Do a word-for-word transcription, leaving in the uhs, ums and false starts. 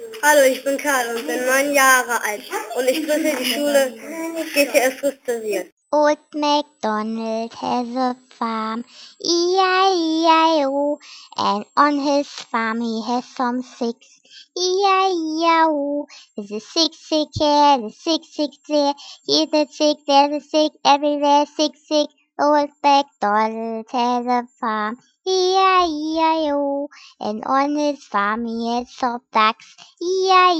Hallo, ich bin Karl und bin neun Jahre alt und ich grüße die Schule G T S Rüstersiert. Old MacDonald has a farm, E I E I O, and on his farm he has some six, E I E I O. There's a sick, sick here, there's sick, sick there, here's a sick, there's a sick, everywhere sick, sick. Old MacDonald has a farm, E I E I O, and on his farm he has some ducks, E I E I O.